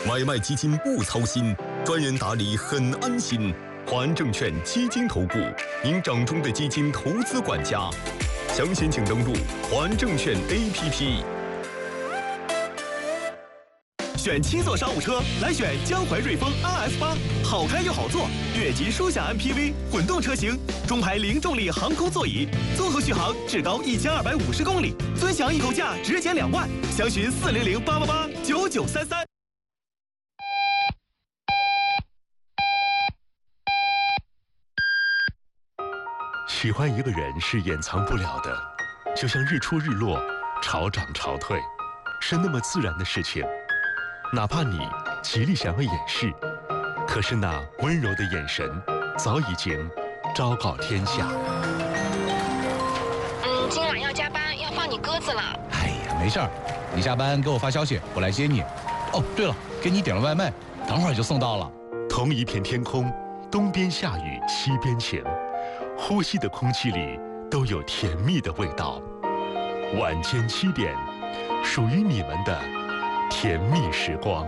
买卖基金不操心，专人打理很安心。华安证券基金投顾，您掌中的基金投资管家。详情请登录华安证券 APP。 选七座商务车，来选江淮瑞风 RS8，好开又好坐，越级舒享 MPV 混动车型，中排零重力航空座椅，综合续航至高1250公里，尊享易购价直减2万，详询400-888-9933。 喜欢一个人是掩藏不了的，就像日出日落、潮涨潮退，是那么自然的事情。哪怕你极力想要掩饰，可是那温柔的眼神早已经昭告天下。 今晚要加班，要放你鸽子了。 哎呀，没事儿，你下班给我发消息，我来接你。哦，对了，给你点了外卖，等会儿就送到了。 同一片天空，东边下雨西边晴，呼吸的空气里都有甜蜜的味道。晚间7点，属于你们的甜蜜时光。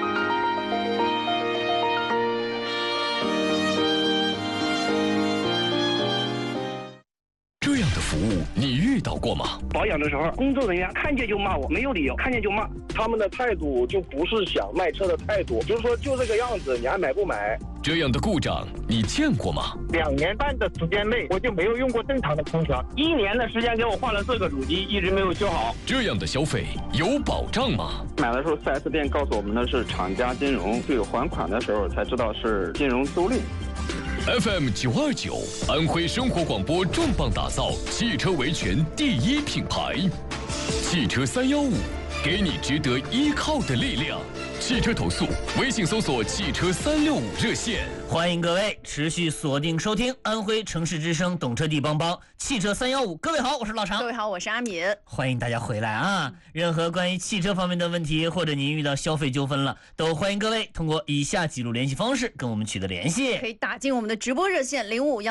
这样的服务你遇到过吗？ 保养的时候，工作人员看见就骂我，没有理由，看见就骂。 他们的态度就不是想卖车的态度，就是说就这个样子，你还买不买？ 这样的故障你见过吗 ？2年半的时间内，我就没有用过正常的空调。1年的时间给我换了4个主机，一直没有修好。 这样的消费有保障吗？ 买的时候 4S 店告诉我们的是厂家金融，对还款的时候才知道是金融租赁。 FM 929，安徽生活广播重磅打造汽车维权第一品牌，汽车315，给你值得依靠的力量。汽车投诉，微信搜索汽车365热线。 欢迎各位持续锁定收听安徽城市之声懂车帝帮帮汽车315。各位好，我是老常。 各位好，我是阿敏。 欢迎大家回来啊！任何关于汽车方面的问题，或者您遇到消费纠纷了，都欢迎各位通过以下几路联系方式跟我们取得联系。 可以打进我们的直播热线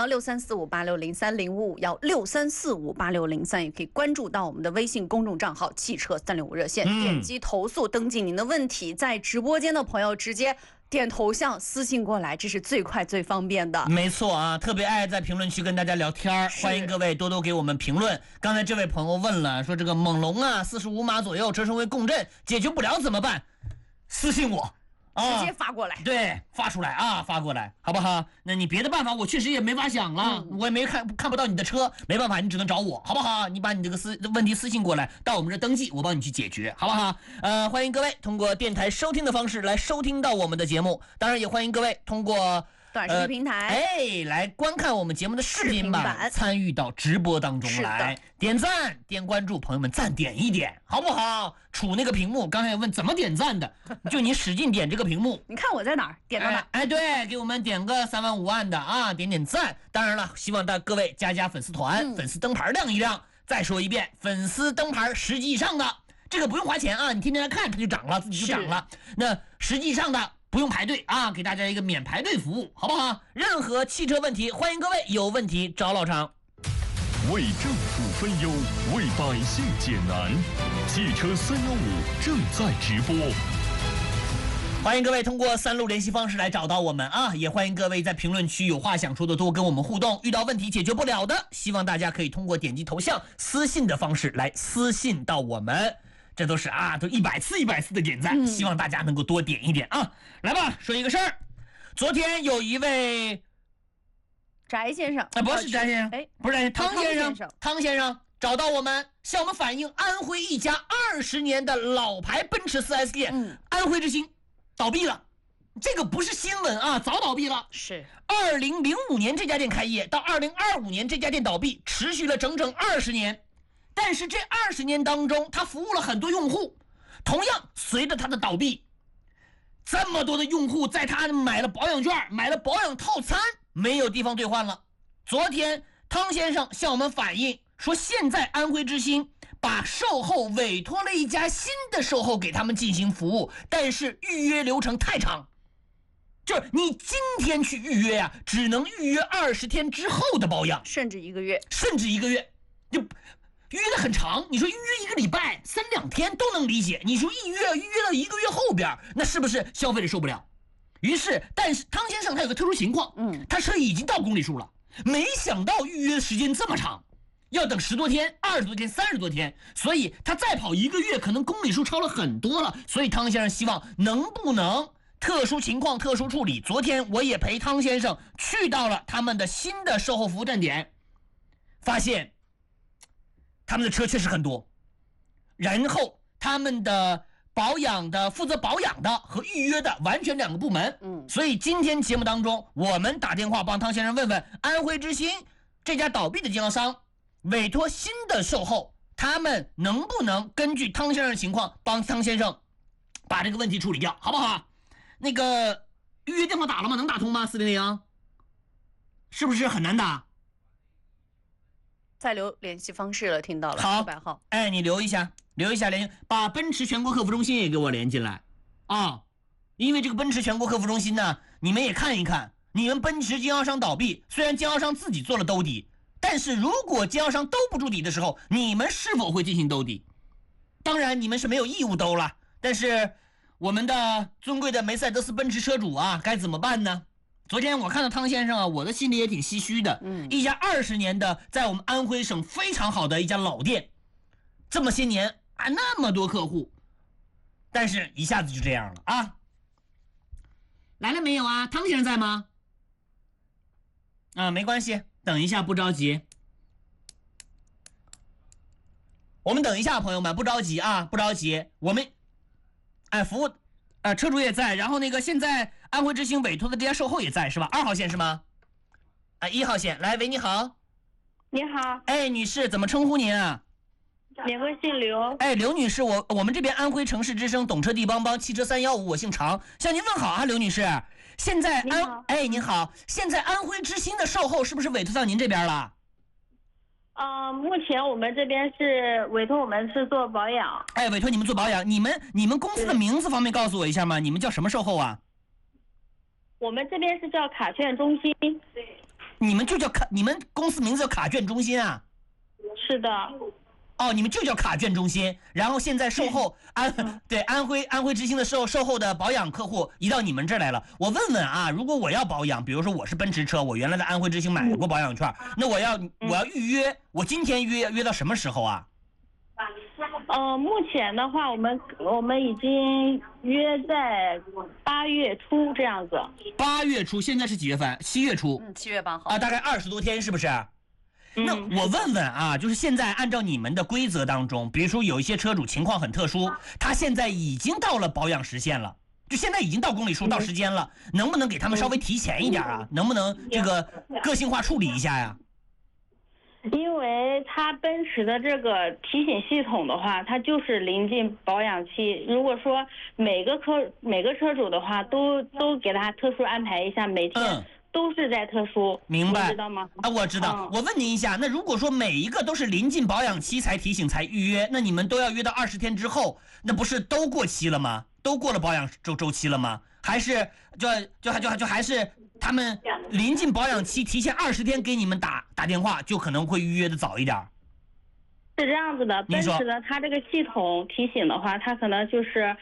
055163458603，056163458603，也可以关注到我们的微信公众账号汽车365热线，点击投诉登记您的问题，在直播间的朋友直接点头像私信过来，这是最快最方便的。 没错啊，特别爱在评论区跟大家聊天，欢迎各位多多给我们评论。刚才这位朋友问了，说这个猛龙啊45码左右车身为共振解决不了怎么办？私信我直接发过来， 对，发出来啊，发过来，好不好？那你别的办法我确实也没法想了，我也没看不到你的车，没办法，你只能找我，好不好？你把你这个问题私信过来，到我们这登记，我帮你去解决，好不好？欢迎各位通过电台收听的方式来收听到我们的节目，当然也欢迎各位通过短视频平台， 来观看我们节目的视频版，参与到直播当中来，点赞、点关注，朋友们赞点一点，好不好？杵那个屏幕，刚才也问怎么点赞的，就你使劲点这个屏幕， 你看我在哪儿，点到哪儿。 对，给我们点个3万5万的啊，点赞。当然了，希望各位加粉丝团，粉丝灯牌亮一亮。再说一遍，粉丝灯牌10级以上的，这个不用花钱啊，你天天来看它就涨了，自己就涨了。那10级以上的不用排队啊，给大家一个免排队服务，好不好？任何汽车问题，欢迎各位有问题找老常。 为政府分忧，为百姓解难。汽车315正在直播。 欢迎各位通过3路联系方式来找到我们啊，也欢迎各位在评论区有话想说的多跟我们互动，遇到问题解决不了的，希望大家可以通过点击头像私信的方式来私信到我们，这都是都100次的点赞，希望大家能够多点一点啊。来吧，说一个事儿，昨天有一位翟先生不是翟先生，不是汤先生找到我们，向我们反映安徽一家20年的老牌奔驰4S店，安徽之星倒闭了。这个不是新闻啊，早倒闭了。 是 2005年这家店开业，到2025年这家店倒闭，持续了整整20年。但是这20年当中，他服务了很多用户。同样，随着他的倒闭，这么多的用户在他买了保养券、买了保养套餐，没有地方兑换了。昨天汤先生向我们反映说，现在安徽之星把售后委托了一家新的售后给他们进行服务，但是预约流程太长，就是你今天去预约啊，只能预约20天之后的保养， 甚至1个月， 就预约的很长，你说预约1个礼拜、3、2天都能理解，你说预约到1个月后边，那是不是消费者受不了？于是，但是汤先生他有个特殊情况，他车已经到公里数了，没想到预约时间这么长，要等10多天、20多天、30多天，所以他再跑1个月，可能公里数超了很多了。所以汤先生希望能不能特殊情况特殊处理。昨天我也陪汤先生去到了他们的新的售后服务站点，发现他们的车确实很多，然后他们的保养的负责保养的和预约的完全2个部门。所以今天节目当中，我们打电话帮汤先生问问安徽之星这家倒闭的经销商委托新的售后，他们能不能根据汤先生的情况帮汤先生把这个问题处理掉，好不好？那个预约电话打了吗？能打通吗？400是不是很难打？ 再留联系方式了，听到了。 好 600号。 哎，你留一下联系，把奔驰全国客服中心也给我连进来啊！因为这个奔驰全国客服中心呢，你们也看一看，你们奔驰经销商倒闭，虽然经销商自己做了兜底，但是如果经销商兜不住底的时候，你们是否会进行兜底？当然你们是没有义务兜了，但是我们的尊贵的梅赛德斯奔驰车主啊，该怎么办呢？昨天我看到汤先生啊，我的心里也挺唏嘘的。一家20年的在我们安徽省非常好的一家老店，这么些年啊那么多客户，但是一下子就这样了啊！来了没有啊？汤先生在吗？啊，没关系，等一下，不着急。我们等一下，朋友们，不着急啊，不着急。我们，服务，车主也在，然后那个现在安徽之星委托的这家售后也在，是吧？2号线是吗？1号线，来，喂，你好。 你好。 哎，女士，怎么称呼您啊？ 免贵姓刘。 哎，刘女士，我们这边安徽城市之声懂车帝帮帮汽车315，我姓常，向您问好啊，刘女士。现在您好，现在安徽之星的售后是不是委托到您这边了？ 目前我们这边是委托我们是做保养。 哎，委托你们做保养，你们公司的名字方便告诉我一下吗？你们叫什么售后啊？ 我们这边是叫卡券中心。 你们就叫你们公司名字叫卡券中心啊？ 是的。 哦，你们就叫卡券中心，然后现在售后安徽之星的售后的保养客户移到你们这儿来了。我问问啊，如果我要保养，比如说我是奔驰车，我原来在安徽之星买过保养券，那我要预约，我今天约到什么时候啊？ 目前的话，我们已经约在8月初这样子。 8月初，现在是几月份？7月初。 7月8号啊，大概20多天，是不是？那我问问啊，就是现在按照你们的规则当中，比如说有一些车主情况很特殊，他现在已经到了保养时限了，就现在已经到公里数到时间了，能不能给他们稍微提前一点啊？能不能这个个性化处理一下呀？ 因为它奔驰的这个提醒系统的话，它就是临近保养期。如果说每个车主的话，都给他特殊安排一下，每天都是在特殊， 明白？ 知道吗？ 啊，我知道。我问您一下，那如果说每一个都是临近保养期才提醒才预约，那你们都要约到20天之后，那不是都过期了吗？都过了保养周期了吗？还是还是他们临近保养期提前20天给你们打电话，就可能会预约的早一点？ 是这样子的，奔驰的它这个系统提醒的话，它可能就是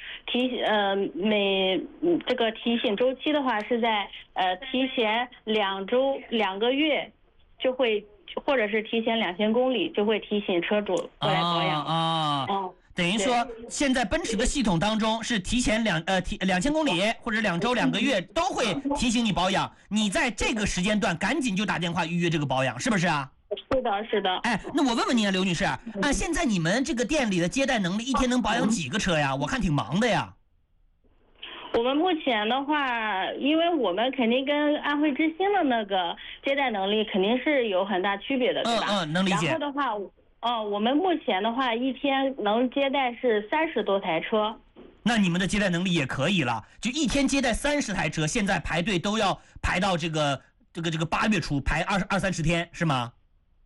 这个提醒周期的话是在提前2个月就会，或者是提前2000公里就会提醒车主过来保养。 等于说现在奔驰的系统当中是提前2000公里或者2周2个月都会提醒你保养，你在这个时间段赶紧就打电话预约这个保养，是不是啊？ 是的。 哎，那我问问您啊，刘女士，现在你们这个店里的接待能力一天能保养几个车呀？我看挺忙的呀。 我们目前的话，因为我们肯定跟安徽之星的那个接待能力肯定是有很大区别的，对吧？ 能理解。 然后的话，我们目前的话一天能接待是30多台车。 那你们的接待能力也可以了，就一天接待30台车，现在排队都要排到这个8月初，排20-30天，是吗？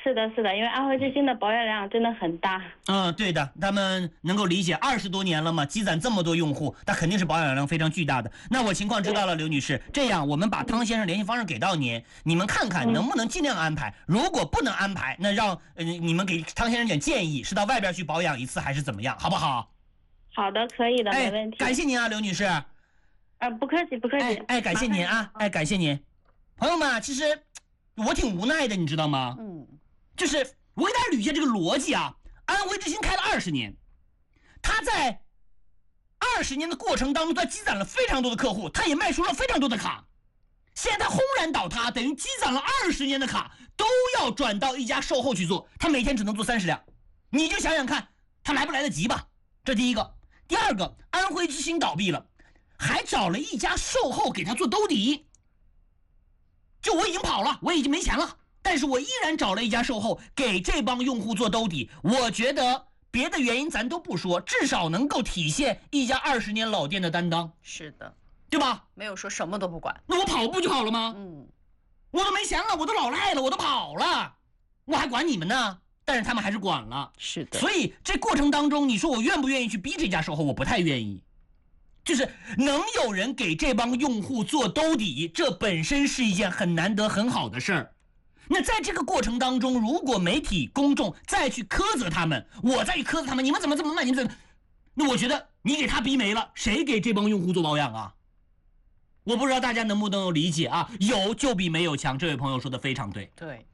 是的，因为安徽之星的保养量真的很大。 对的，他们能够理解，20多年了嘛，积攒这么多用户，那肯定是保养量非常巨大的。那我情况知道了，刘女士，这样我们把汤先生联系方式给到您，你们看看能不能尽量安排。如果不能安排，那让你们给汤先生点建议，是到外边去保养一次还是怎么样，好不好？ 好的，可以的，没问题。 感谢您啊，刘女士。 不客气，不客气。 感谢您啊，感谢您。朋友们，其实我挺无奈的，你知道吗？就是我给大家捋一下这个逻辑啊。安徽之星开了20年，他在20年的过程当中，他积攒了非常多的客户，他也卖出了非常多的卡。现在他轰然倒塌，等于积攒了20年的卡都要转到一家售后去做，他每天只能做30辆。你就想想看，他来不来得及吧？这第一个。第二个，安徽之星倒闭了，还找了一家售后给他做兜底。就我已经跑了，我已经没钱了，但是我依然找了一家售后给这帮用户做兜底。我觉得别的原因咱都不说，至少能够体现一家20年老店的担当。 是的， 对吧？ 没有说什么都不管。 那我跑不就好了吗？我都没钱了，我都老赖了，我都跑了，我还管你们呢？但是他们还是管了。 是的。 所以这过程当中，你说我愿不愿意去逼这家售后？我不太愿意。就是能有人给这帮用户做兜底，这本身是一件很难得很好的事儿。那在这个过程当中，如果媒体公众再去苛责他们，我再去苛责他们，你们怎么这么慢？你们怎么？那我觉得你给他逼没了，谁给这帮用户做保养啊？我不知道大家能不能理解啊？有就比没有强，这位朋友说的非常对。 对。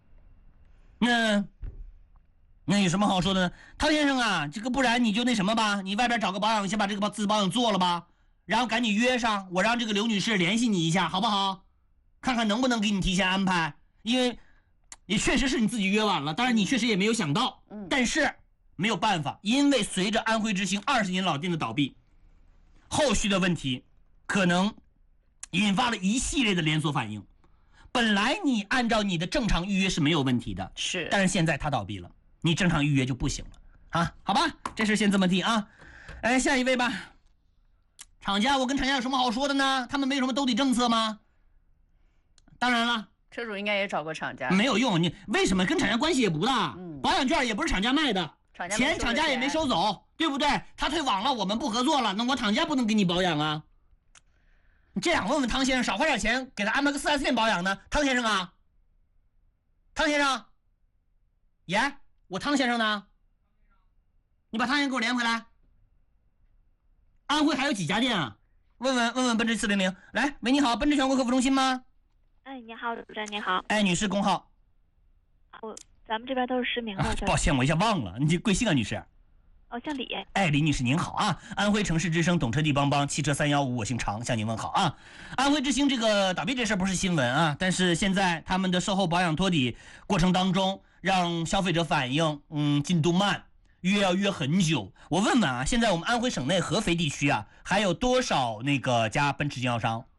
那有什么好说的呢？汤先生啊，这个不然你就那什么吧，你外边找个保养，先把这个自保养做了吧。然后赶紧约上，我让这个刘女士联系你一下，好不好？看看能不能给你提前安排，因为也确实是你自己约晚了，当然你确实也没有想到，但是没有办法，因为随着安徽之星20年老店的倒闭，后续的问题可能引发了一系列的连锁反应。本来你按照你的正常预约是没有问题的， 是， 但是现在它倒闭了，你正常预约就不行了啊？好吧，这事先这么地啊。下一位吧。厂家，我跟厂家有什么好说的呢？他们没有什么兜底政策吗？当然了， 车主应该也找过厂家， 没有用。你为什么跟厂家关系也不大？保养券也不是厂家卖的，钱厂家也没收走，对不对？他退网了，我们不合作了，那我厂家不能给你保养啊。你这样问问汤先生，少花点钱给他安排个4S店保养呢？汤先生啊，汤先生，我汤先生呢？你把汤先生给我连回来。安徽还有几家店啊？问问奔驰400。来，喂，你好，奔驰全国客服中心吗？ 你好，主持人你好。 女士工号。 咱们这边都是实名的。 抱歉，我一下忘了，你贵姓啊，女士？ 姓李。 李女士您好啊，安徽城市之声懂车帝帮帮汽车315，我姓常，向您问好啊。安徽之星这个倒闭这事不是新闻啊，但是现在他们的售后保养托底过程当中，让消费者反映进度慢。要约很久，我问问啊，现在我们安徽省内合肥地区啊，还有多少那个家奔驰经销商？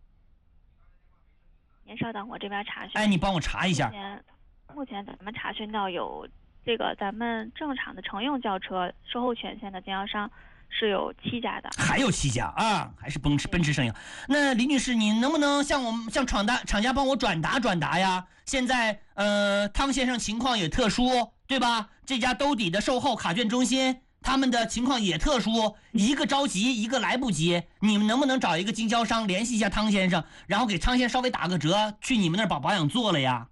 您稍等，我这边查询。 你帮我查一下。 目前咱们查询到有这个咱们正常的乘用轿车售后权限的经销商是有7家的， 还有7家啊，还是奔驰生意。那李女士，你能不能向厂家帮我转达呀？现在汤先生情况也特殊，对吧？这家兜底的售后卡券中心，他们的情况也特殊，一个着急，一个来不及。你们能不能找一个经销商联系一下汤先生，然后给汤先生稍微打个折，去你们那儿把保养做了呀？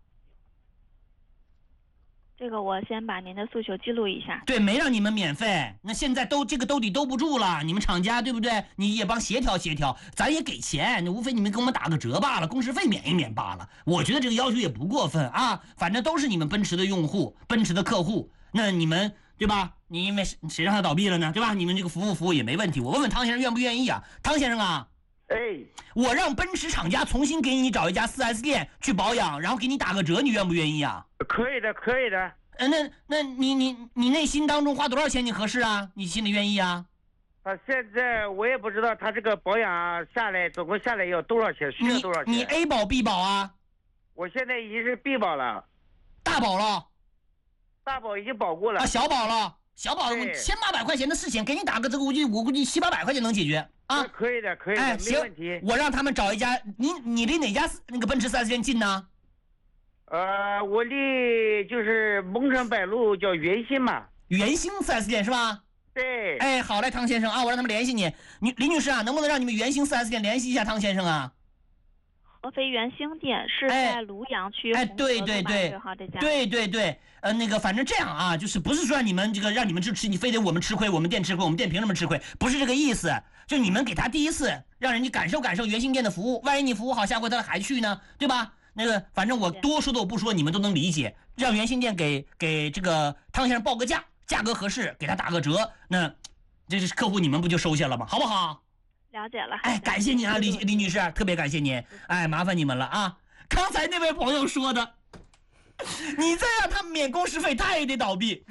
这个我先把您的诉求记录一下。 对，没让你们免费，那现在这个兜底兜不住了，你们厂家对不对？你也帮协调协调，咱也给钱，无非你们给我们打个折罢了，工时费免一免罢了。我觉得这个要求也不过分啊，反正都是你们奔驰的用户，奔驰的客户，那你们对吧？你因为谁让他倒闭了呢？对吧？你们这个服务也没问题。我问问汤先生愿不愿意啊？汤先生啊，我让奔驰厂家重新给你找一家4S店去保养，然后给你打个折，你愿不愿意啊？ 可以的，可以的。 那你内心当中花多少钱你合适啊？你心里愿意啊？ 现在我也不知道他这个保养下来总共下来要多少钱，需要多少钱？ 你 A 保 B 保啊？ 我现在已经是 B 保了。 大保了？ 大保已经保过了。 小保了？小保1800块钱的事情，给你打个折，我估计700-800块钱能解决啊。 可以的，可以的，没问题。 我让他们找一家，你离哪家那个奔驰4S店近呢？ 我的就是蒙城北路叫元兴嘛。 元兴 4S 店是吧？ 对。 哎，好嘞，汤先生啊，我让他们联系你。李女士啊，能不能让你们元兴 4S 店联系一下汤先生啊？ 合肥元兴店是在庐阳区对对对，那个反正这样啊，就是不是说让你们让你们吃，你非得我们吃亏，我们店吃亏，我们店凭什么吃亏？不是这个意思，就你们给他第一次让人家感受元兴店的服务，万一你服务好，下回他还去呢，对吧？那个反正我多说的我不说，你们都能理解，让元兴店给这个汤先生报个价，价格合适，给他打个折，那这是客户你们不就收下了吗？好不好？ 了解了。 哎，感谢您啊，李女士，特别感谢您。哎，麻烦你们了啊！刚才那位朋友说的，你再让他们免工时费，他也得倒闭。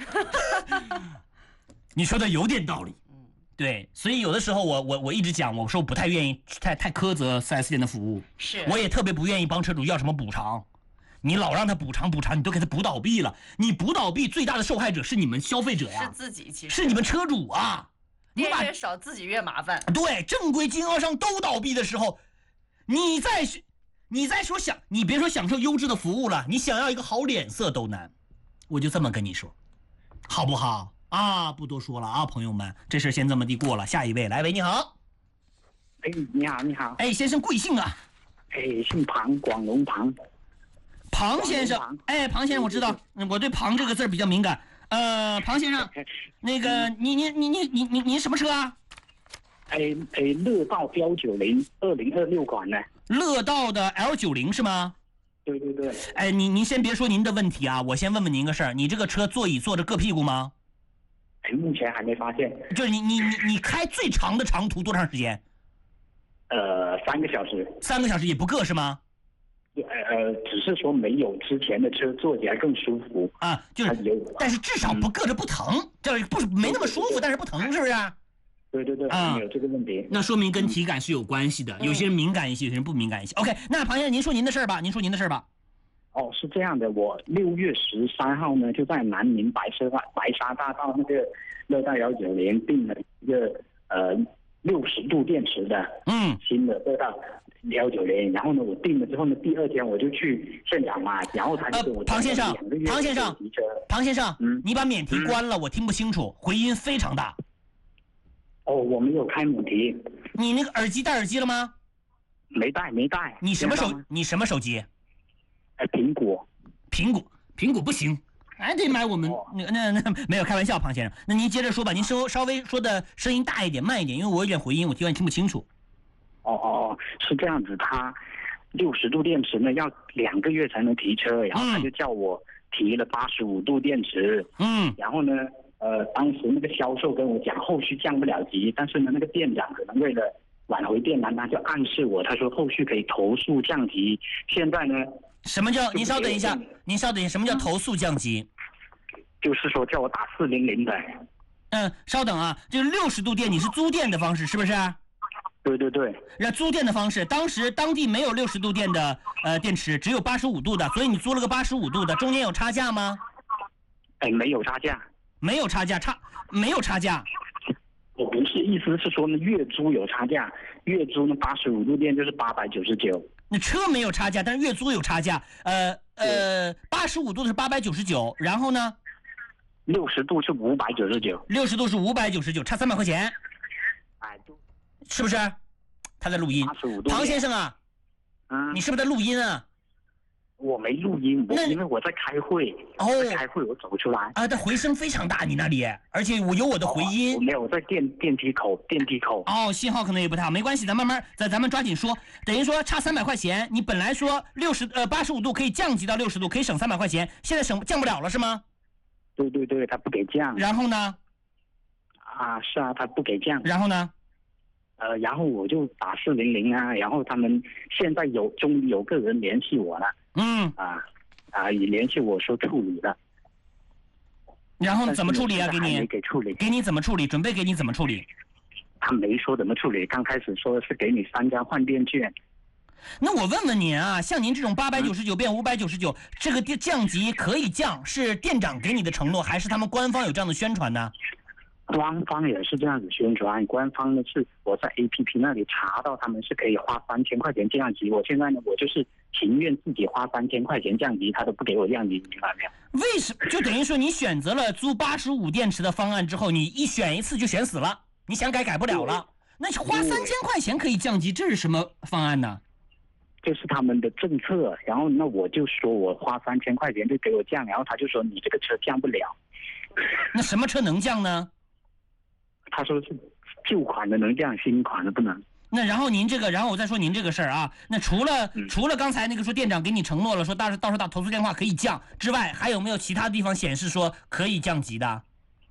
你说的有点道理。对，所以有的时候我一直讲，我说不太愿意太苛责 4S 店的服务， 是， 我也特别不愿意帮车主要什么补偿。你老让他补偿，你都给他补倒闭了，你补倒闭最大的受害者是你们消费者呀， 是自己，其实是你们车主啊。 店越少，自己越麻烦。 对，正规经销商都倒闭的时候，你再说你别说享受优质的服务了，你想要一个好脸色都难。我就这么跟你说，好不好啊？不多说了啊，朋友们，这事先这么地过了。下一位，来，喂，你好。 哎，你好，你好。 哎，先生贵姓啊？ 哎，姓庞，广龙庞。 庞先生，哎，庞先生，我知道，我对庞这个字比较敏感。庞先生，那个你什么车啊？ 乐道190 2026款的。 乐道的 L90是吗？ 对对对。 哎，您先别说您的问题啊，我先问问您个事儿，你这个车座椅坐着硌屁股吗？ 哎，目前还没发现。 就是你开最长的长途多长时间 ？3个小时。 3个小时也不硌是吗？ 只是说没有之前的车坐起来更舒服啊，但是至少不硌着不疼，这不是没那么舒服，但是不疼，是不是？ 对对对，没有这个问题。 那说明跟体感是有关系的，有些人敏感一些，有些人不敏感一些。OK， 那庞先生，您说您的事儿吧， 哦，是这样的，我6月13号呢，就在南宁白沙大道那个乐道190订了一个60度电池的，新的乐道190，然后呢，我订了之后呢，第2天我就去现场嘛，然后他就跟我庞先生，你把免提关了，我听不清楚，回音非常大。 哦，我没有开免提。 你那个戴耳机了吗？ 没戴。 你什么手机？ 苹果不行，还得买我们那没有开玩笑，庞先生。那您接着说吧，您稍微说的声音大一点，慢一点，因为我有点回音，我听不清楚。 是这样子，他60度电池呢要2个月才能提车，然后他就叫我提了85度电池，然后呢，当时那个销售跟我讲后续降不了级，但是呢，那个店长可能为了挽回订单，他就暗示我，他说后续可以投诉降级。现在呢， 什么叫？您稍等一下，什么叫投诉降级？ 就是说叫我打400的。 稍等啊，就是60度电，你是租电的方式是不是？ 对对对， 那租电的方式，当地没有60度电的电池，只有85度的，所以你租了个85度的，中间有差价吗？ 没有差价。 没有差价。 我不是，意思是说呢，月租有差价，月租呢85度电就是899。 那车没有差价，但是月租有差价。85度的是899，然后呢 ？60度是599。 60度是599，差300块钱。是不是？他在录音。庞先生啊，你是不是在录音啊？ 我没录音，因为我在开会。开会我走出来。 但回声非常大，你那里，而且我有我的回音。 我没有，我在电梯口。 信号可能也不太好，没关系，咱慢慢，咱们抓紧说。等于说差300块钱，你本来说85度可以降级到60度，可以省300块钱，现在降不了了是吗？ 对对对，他不给降。 然后呢？ 是啊，他不给降。 然后呢？ 然后我就打400啊，然后他们现在终于有个人联系我了，也联系我说处理了。 然后怎么处理啊？ 给你怎么处理？准备给你怎么处理？ 他没说怎么处理，刚开始说是给你3张换电券。 那我问问您啊，像您这种899变599，这个降级可以降，是店长给你的承诺，还是他们官方有这样的宣传呢？ 官方也是这样子宣传，官方的是我在 APP 那里查到他们是可以花3000块钱降级，我现在呢，我就是情愿自己花3000块钱降级，他都不给我降级，明白没有？ 为什么？就等于说你选择了租85电池的方案之后，你一选一次就选死了，你想改不了了。那花3000块钱可以降级，这是什么方案呢？ 这是他们的政策，然后那我就说我花3000块钱就给我降，然后他就说你这个车降不了。 那什么车能降呢？ 他说是旧款的能降，新款的不能。 那然后我再说您这个事儿啊，那除了刚才那个说店长给你承诺了说到时候打投诉电话可以降之外，还有没有其他地方显示说可以降级的？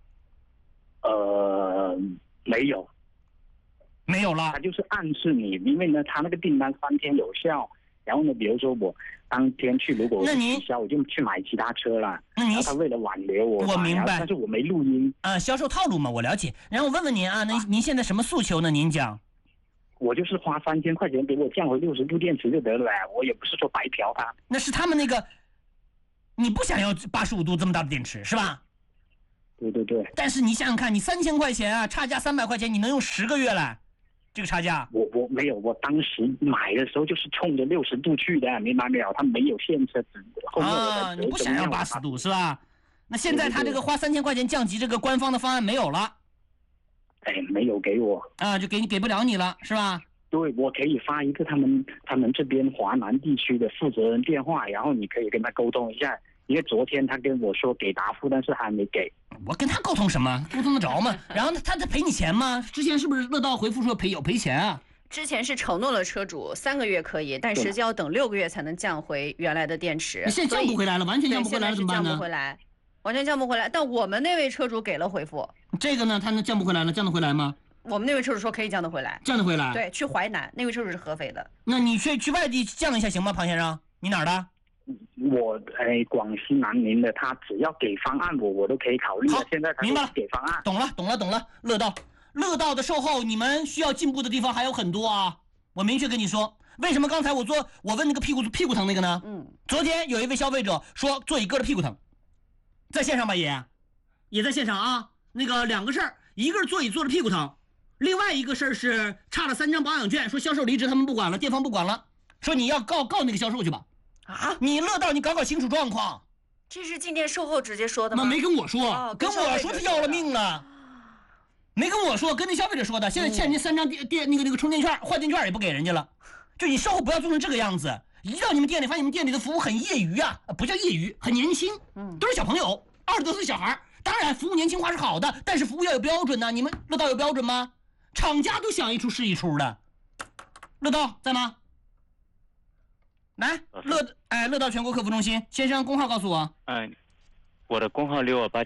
没有了。 他就是暗示你，因为呢，他那个订单3天有效，然后呢，比如说我当天去，如果我取消，我就去买其他车了。 那您他为了挽留我明白， 但是我没录音啊，销售套路嘛，我了解。然后我问问您啊，那您现在什么诉求呢？您讲。 我就是花3000块钱给我降回60度电池就得了，我也不是说白嫖他。 那是他们那个，你不想要85度这么大的电池是吧？ 对。 但是你想想看，你3000块钱啊，差价300块钱，你能用10个月了，这个差价。 我没有，我当时买的时候就是冲着60度去的，明白没有？他没有限车子。 啊，你不想要80度是吧？那现在他这个花3000块钱降级这个官方的方案没有了。 没有给我啊，就给不了你了，是吧？ 对，我可以发一个他们这边华南地区的负责人电话，然后你可以跟他沟通一下，因为昨天他跟我说给答复，但是还没给。 我跟他沟通什么？沟通得着吗？然后他赔你钱吗？之前是不是乐道回复说赔钱啊？ 之前是承诺了车主3个月可以，但实际要等6个月才能降回原来的电池。 你现在降不回来了，完全降不回来了，怎么办呢？ 降不回来，完全降不回来。但我们那位车主给了回复。 这个呢，他能降不回来了？降得回来吗？ 我们那位车主说可以降得回来。 降得回来？ 对，去淮南，那位车主是合肥的。 那你去外地降一下行吗，庞先生？你哪儿的？ 我广西南宁的，他只要给方案我都可以考虑。 好， 现在他明白了， 给方案。 懂了。乐道的售后，你们需要进步的地方还有很多啊。我明确跟你说，为什么刚才我问那个屁股疼那个呢？昨天有一位消费者说座椅硌着屁股疼，在线上吧也在线上啊。那个2个事儿，一个是座椅坐着屁股疼，另外一个事儿是差了3张保养券，说销售离职他们不管了，店方不管了，说你要告那个销售去吧。啊！你乐道你搞清楚状况。 这是进店售后直接说的吗？ 没跟我说，跟我说他要了命了。没跟我说，跟那消费者说的。现在欠人家3张那个充电券、换电券也不给人家了。就你售后不要做成这个样子。一到你们店里，发现你们店里的服务很业余啊，不叫业余，很年轻，都是小朋友，20多岁小孩。当然，服务年轻化是好的，但是服务要有标准呢。你们乐道有标准吗？厂家都想一出是一出的。乐道在吗？来，乐道全国客服中心，先生工号告诉我。 我的工号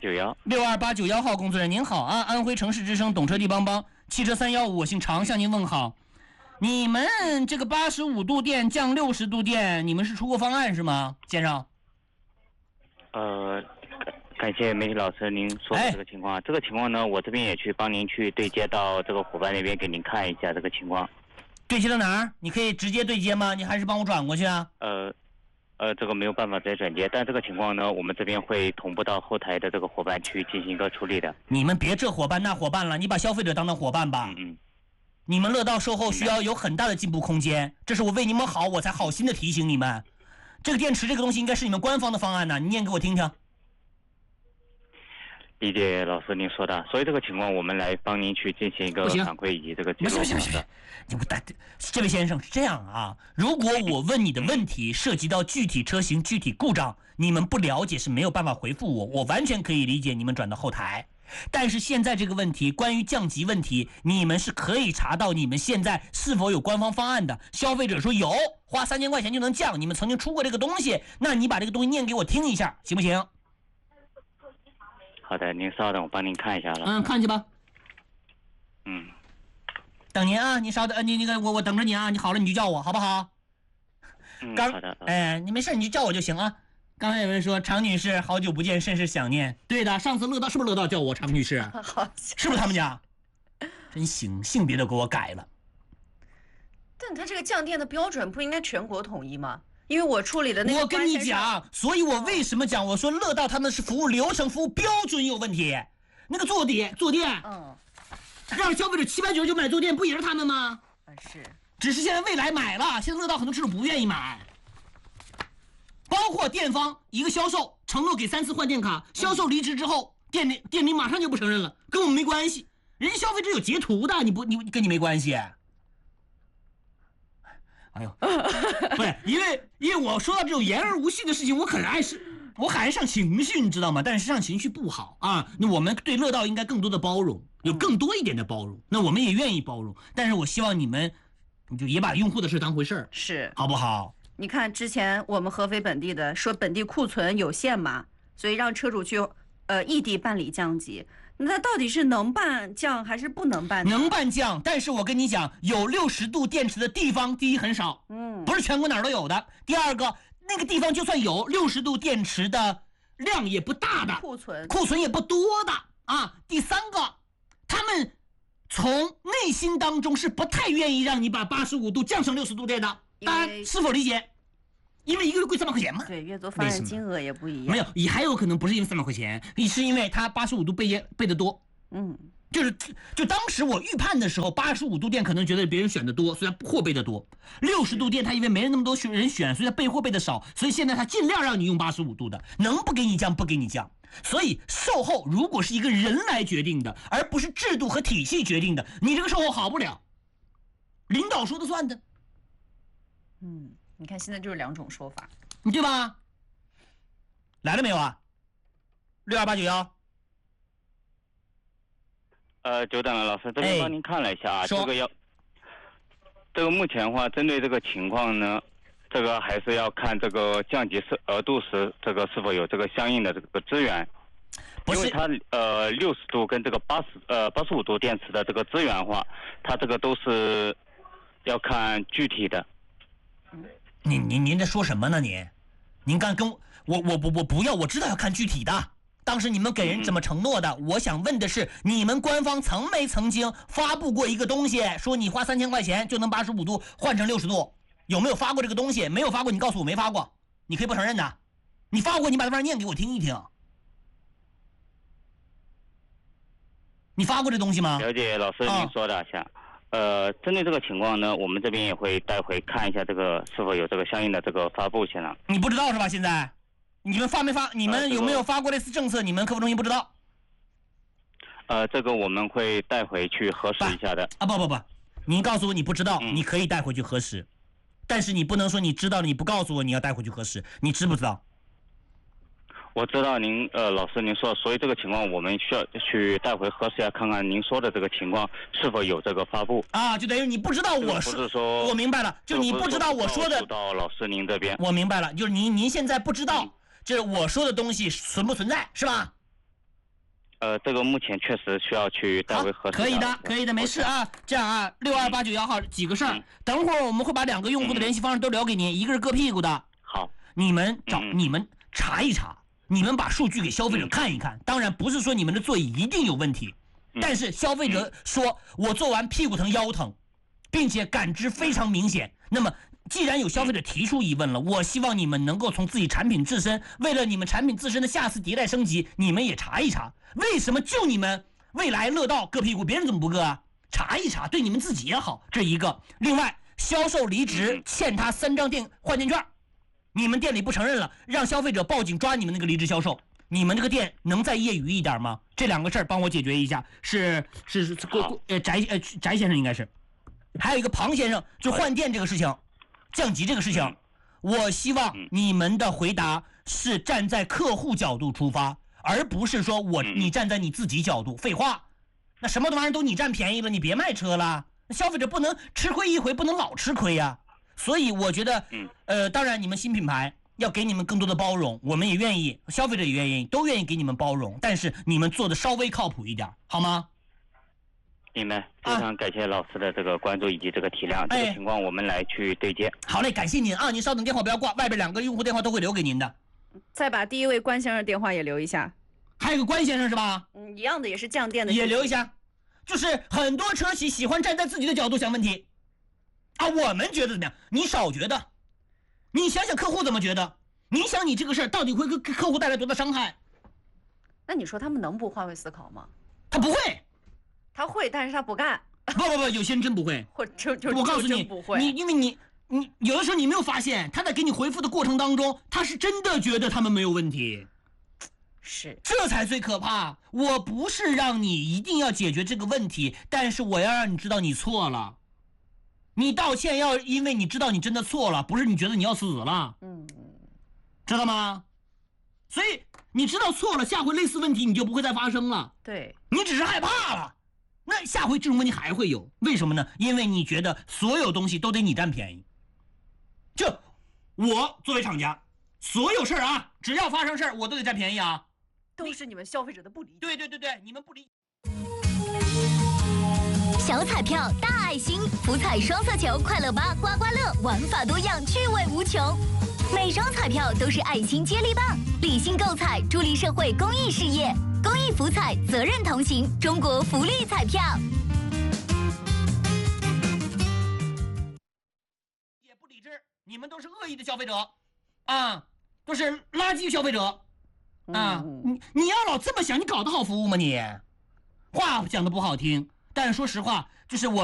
62891号工作人员您好啊，安徽城市之声懂车帝帮帮汽车315，我姓常，向您问好。你们这个85度电降60度电，你们是出过方案是吗，先生？ 感谢媒体老师您说的这个情况。这个情况呢，我这边也去帮您去对接到这个伙伴那边给您看一下这个情况。 对接到哪儿？你可以直接对接吗？你还是帮我转过去啊？ 这个没有办法再转接，但这个情况呢，我们这边会同步到后台的这个伙伴去进行一个处理的。 你们别这伙伴那伙伴了，你把消费者当伙伴吧。你们乐道售后需要有很大的进步空间，这是我为你们好，我才好心的提醒你们。这个电池这个东西应该是你们官方的方案呢，你念给我听听。 理解老师您说的，所以这个情况我们来帮您去进行一个反馈以及这个结论。 不行，这位先生是这样啊，如果我问你的问题涉及到具体车型、具体故障，你们不了解是没有办法回复我，我完全可以理解你们转到后台。但是现在这个问题，关于降级问题，你们是可以查到你们现在是否有官方方案的。消费者说有，花3000块钱就能降，你们曾经出过这个东西，那你把这个东西念给我听一下，行不行？ 好的，您稍等，我帮您看一下了。 看去吧。等您啊，你稍等，你那个我等着你啊，你好了你就叫我，好不好？ 好的。 你没事你就叫我就行啊。刚才有人说常女士好久不见，甚是想念。对的，上次乐道是不是乐道叫我常女士？是不是他们家？真行，性别都给我改了。 但他这个降电的标准不应该全国统一吗？因为我处理的那个， 我跟你讲，所以我为什么讲，我说乐道他们是服务流程、服务标准有问题。 那个坐垫，让消费者799就买坐垫，不也是他们吗？ 是， 只是现在未来买了，现在乐道很多车主不愿意买。包括店方一个销售承诺给3次换电卡，销售离职之后，店里马上就不承认了，跟我们没关系。人家消费者有截图的，你跟你没关系。哎呦，不是，因为我说到这种言而无信的事情，我很爱上情绪，你知道吗？但是上情绪不好啊。那我们对乐道应该更多的包容，有更多一点的包容。那我们也愿意包容，但是我希望你们就也把用户的事当回事儿， 是好不好？ 你看之前我们合肥本地的说本地库存有限嘛，所以让车主去异地办理降级。那到底是能办降还是不能办？ 能办降，但是我跟你讲，有60度电池的地方，第一很少，不是全国哪儿都有的。第二个，那个地方就算有60度电池的量也不大的，库存也不多的啊。第三个，他们从内心当中是不太愿意让你把85度降成60度电的。大家是否理解？因为一个月贵300块钱嘛。 对，月租方案金额也不一样。 没有，也还有可能不是因为300块钱，是因为它85度背的多。就当时我预判的时候，85度电可能觉得别人选的多，所以它货备的多。60度电它因为没人那么多人选，所以它备货备的少，所以现在它尽量让你用85度的，能不给你降不给你降。所以售后如果是一个人来决定的，而不是制度和体系决定的，你这个售后好不了，领导说的算的。 你看现在就是2种说法， 对吧？来了没有啊？62891。 久等了，老师，这边帮您看了一下啊，这个目前的话，针对这个情况呢，这个还是要看这个降级额度时，这个是否有这个相应的这个资源。因为它60度跟这个85度电池的这个资源的话，它这个都是要看具体的。 您在说什么呢？您刚跟我不要，我知道要看具体的。当时你们给人怎么承诺的？我想问的是，你们官方曾经发布过一个东西，说你花3000块钱就能85度换成60度？有没有发过这个东西？没有发过，你告诉我没发过。你可以不承认的。你发过，你把这玩意念给我听一听。你发过这东西吗？ 了解老师您说的下。针对这个情况呢，我们这边也会待会看一下这个是否有这个相应的这个发布现象。 你不知道是吧？现在你们发没发？你们有没有发过类似政策？你们客服中心不知道？ 这个我们会带回去核实一下的。 不，您告诉我你不知道，你可以带回去核实，但是你不能说你知道了你不告诉我你要带回去核实，你知不知道？ 我知道您老师您说，所以这个情况我们需要去带回核实一下，看看您说的这个情况是否有这个发布啊，就等于你不知道我说，不是说我明白了，就你不知道我说的到老师您这边， 我明白了，就是您现在不知道，就是我说的东西存不存在，是吧？ 这个目前确实需要去带回核实。 可以的，没事啊。这样啊，62891号几个事儿，等会儿我们会把2个用户的联系方式都留给您，一个是割屁股的。 好， 你们查一查。你们把数据给消费者看一看，当然不是说你们的座椅一定有问题，但是消费者说我做完屁股疼腰疼，并且感知非常明显。那么既然有消费者提出疑问了，我希望你们能够从自己产品自身，为了你们产品自身的下次迭代升级，你们也查一查，为什么就你们未来乐道割屁股，别人怎么不割啊？查一查，对你们自己也好，这一个。另外，销售离职欠他3张换电券。你们店里不承认了，让消费者报警抓你们那个离职销售，你们这个店能再业余一点吗？这2个事儿帮我解决一下。是翟先生应该是，还有一个庞先生，就换电这个事情，降级这个事情，我希望你们的回答是站在客户角度出发，而不是说你站在你自己角度。废话，那什么玩意儿都你占便宜了，你别卖车了，消费者不能吃亏一回，不能老吃亏呀。所以我觉得，当然你们新品牌要给你们更多的包容，我们也愿意，消费者也愿意，都愿意给你们包容，但是你们做的稍微靠谱一点，好吗？ 明白，非常感谢老师的这个关注以及这个体谅，这个情况我们来去对接。 好嘞，感谢您啊，您稍等，电话不要挂，外边2个用户电话都会留给您的。 再把第一位关先生电话也留一下。 还有个关先生是吧？ 一样的，也是降电的。 也留一下，就是很多车企喜欢站在自己的角度想问题。啊，我们觉得怎么样？你少觉得，你想想客户怎么觉得？你想你这个事儿到底会给客户带来多大伤害？ 那你说他们能不换位思考吗？ 他不会， 他会，但是他不干。 不，有些人真不会。 或就我告诉你， 不会。 因为你有的时候你没有发现，他在给你回复的过程当中，他是真的觉得他们没有问题。 是， 这才最可怕。我不是让你一定要解决这个问题，但是我要让你知道你错了。你道歉要因为你知道你真的错了，不是你觉得你要死了。知道吗？所以你知道错了，下回类似问题你就不会再发生了。 对， 你只是害怕了，那下回这种问题还会有。为什么呢？因为你觉得所有东西都得你占便宜。就我作为厂家，所有事儿啊，只要发生事儿，我都得占便宜啊。 都是你们消费者的不理解。 对，你们不理解。 小彩票大爱心，福彩双色球、快乐8、刮刮乐，玩法多样，趣味无穷。每张彩票都是爱心接力棒，理性购彩，助力社会公益事业。公益福彩，责任同行，中国福利彩票。 也不理智，你们都是恶意的消费者，啊，都是垃圾消费者。你要老这么想，你搞得好服务吗你？话讲的不好听，但是说实话，就是我